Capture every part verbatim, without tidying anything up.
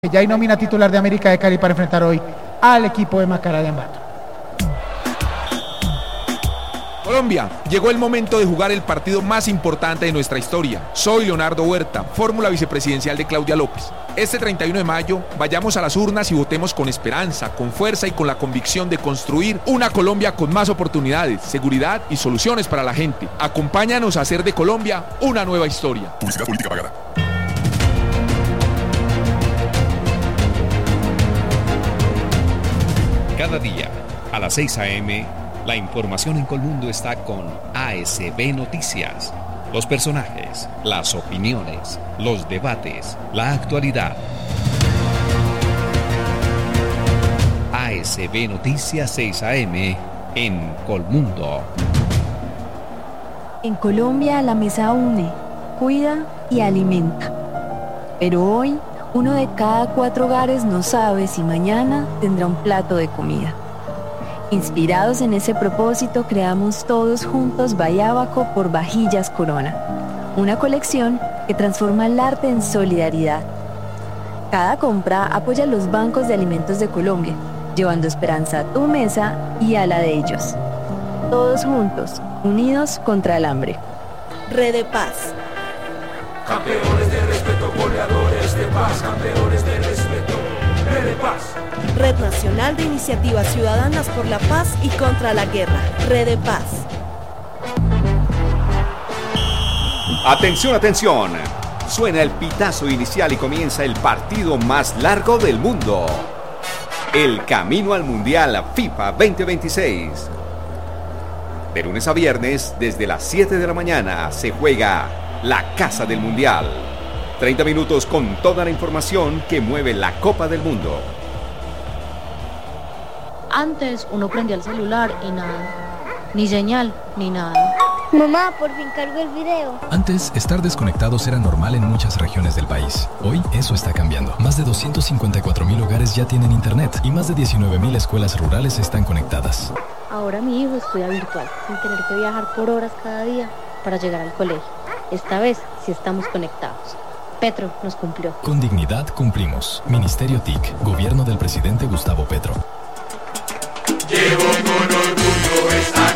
Ya hay nómina titular de América de Cali para enfrentar hoy al equipo de Macará de Ambato. Colombia, llegó el momento de jugar el partido más importante de nuestra historia. Soy Leonardo Huerta, fórmula vicepresidencial de Claudia López. Este treinta y uno de mayo, vayamos a las urnas y votemos con esperanza, con fuerza y con la convicción de construir una Colombia con más oportunidades, seguridad y soluciones para la gente. Acompáñanos a hacer de Colombia una nueva historia. Publicidad política pagada. Cada día, a las seis a eme, la información en Colmundo está con A S B Noticias. Los personajes, las opiniones, los debates, la actualidad. A S B Noticias seis a eme en Colmundo. En Colombia la mesa une, cuida y alimenta. Pero hoy, uno de cada cuatro hogares no sabe si mañana tendrá un plato de comida. Inspirados en ese propósito, creamos todos juntos Bayábaco por Vajillas Corona, una colección que transforma el arte en solidaridad. Cada compra apoya a los bancos de alimentos de Colombia, llevando esperanza a tu mesa y a la de ellos. Todos juntos, unidos contra el hambre. Red de Paz. Campeones de respeto, goleadores de paz, campeones de respeto, Red de Paz. Red Nacional de Iniciativas Ciudadanas por la Paz y contra la Guerra, Red de Paz. Atención, atención. Suena el pitazo inicial y comienza el partido más largo del mundo. El camino al Mundial FIFA veinte veintiséis. De lunes a viernes, desde las siete de la mañana, se juega la Casa del Mundial. treinta minutos con toda la información que mueve la Copa del Mundo. Antes uno prendía el celular y nada, ni señal, ni nada. Mamá, por fin cargó el video. Antes, estar desconectados era normal en muchas regiones del país. Hoy, eso está cambiando. Más de doscientos cincuenta y cuatro mil hogares ya tienen internet y más de diecinueve mil escuelas rurales están conectadas. Ahora mi hijo estudia virtual, sin tener que viajar por horas cada día para llegar al colegio. Esta vez sí estamos conectados. Petro nos cumplió. Con dignidad cumplimos. Ministerio T I C, Gobierno del presidente Gustavo Petro. Llevo con orgullo esta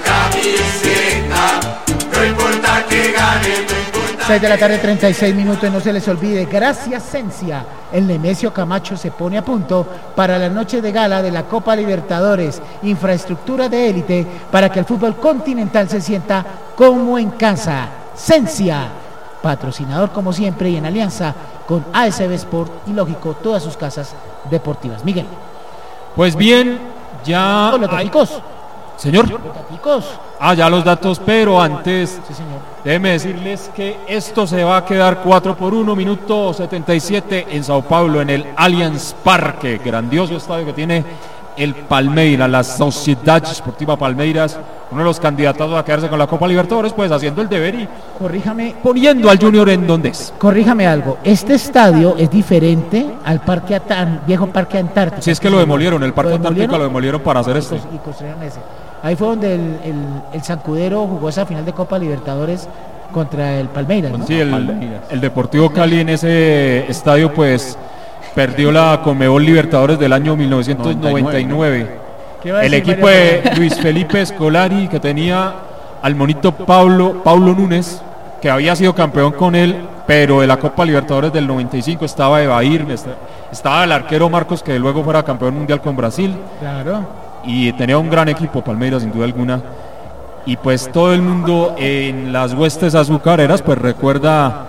camiseta, no importa que gane, no importa. seis de la tarde, treinta y seis minutos, no se les olvide, gracias Cencia, el Nemesio Camacho se pone a punto para la noche de gala de la Copa Libertadores, infraestructura de élite para que el fútbol continental se sienta como en casa. Cencia, patrocinador como siempre y en alianza con A S B Sport y lógico todas sus casas deportivas. Miguel. Pues bien, ya los daticos. Hay... Señor. Los daticos. Ah, ya los datos, pero antes, sí, señor. Déjeme decirles que esto se va a quedar cuatro por uno, minuto setenta y siete en Sao Paulo, en el Allianz Parque, grandioso estadio que tiene el Palmeiras, la Sociedad Esportiva Palmeiras, uno de los candidatos a quedarse con la Copa Libertadores, pues haciendo el deber y corríjame, poniendo al Junior en donde es. Corríjame algo, este estadio es diferente al parque Atán, viejo Parque Antártica. Si es que lo demolieron, el Parque Antártica lo demolieron para hacer esto. Y construyeron ese. Ahí fue donde el, el, el Zancudero jugó esa final de Copa Libertadores contra el Palmeiras, ¿no? Sí, el, el Deportivo Cali en ese estadio pues perdió la Conmebol Libertadores del año mil novecientos noventa y nueve. El equipo de Luis Felipe Scolari, que tenía al monito Pablo, Paulo Núñez, que había sido campeón con él, pero de la Copa Libertadores del noventa y cinco estaba Evair, estaba el arquero Marcos, que luego fuera campeón mundial con Brasil. Claro. Y tenía un gran equipo, Palmeiras, sin duda alguna. Y pues todo el mundo en las huestes azucareras pues recuerda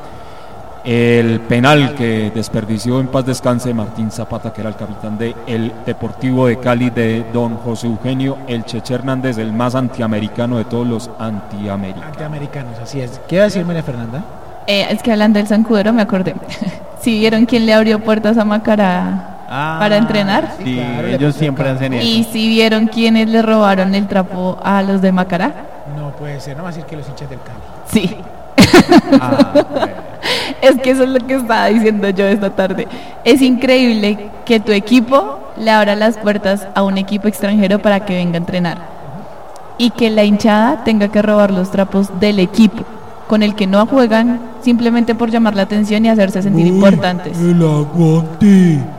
el penal que desperdició, en paz descanse, Martín Zapata, que era el capitán del Deportivo de Cali, de don José Eugenio El Cheche Hernández, el más antiamericano de todos los antiamericanos. Antiamericanos, así es. ¿Qué iba a decir María Fernanda? Eh, es que hablando del Zancudero me acordé. ¿Sí vieron quién le abrió puertas a Macará ah, para entrenar? Sí, sí, claro, ellos siempre hacen eso. ¿Y si vieron quiénes le robaron el trapo a los de Macará? No puede ser, no va a decir que los hinchas del Cali. Sí. Ah, bueno. Es que eso es lo que estaba diciendo yo esta tarde. Es increíble que tu equipo le abra las puertas a un equipo extranjero para que venga a entrenar y que la hinchada tenga que robar los trapos del equipo con el que no juegan simplemente por llamar la atención y hacerse sentir Uy, importantes. El aguante.